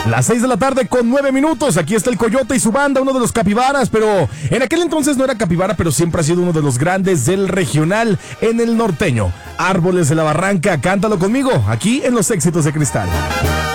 Las 6 de la tarde con 9 minutos. Aquí está el Coyote y su banda, uno de los capibaras, pero en aquel entonces no era capibara, pero siempre ha sido uno de los grandes del regional en el norteño. Árboles de la Barranca, cántalo conmigo, aquí en Los Éxitos de Cristal.